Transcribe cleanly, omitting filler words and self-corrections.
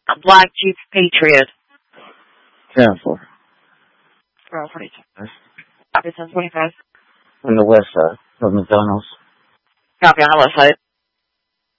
A black Jeep Patriot. 10-4. 42. Copy, 1025. On the west side of McDonald's. Copy, on the west side.